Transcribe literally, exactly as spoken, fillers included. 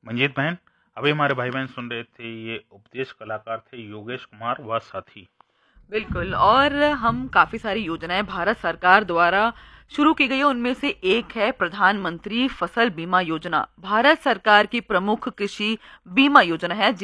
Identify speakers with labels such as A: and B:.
A: मंजीत बहन, अभी हमारे भाई बहन सुन रहे थे, ये उपदेश कलाकार थे योगेश कुमार व साथी।
B: बिल्कुल। और हम काफ़ी सारी योजनाएं भारत सरकार द्वारा शुरू की गई है, उनमें से एक है प्रधानमंत्री फसल बीमा योजना। भारत सरकार की प्रमुख कृषि बीमा योजना है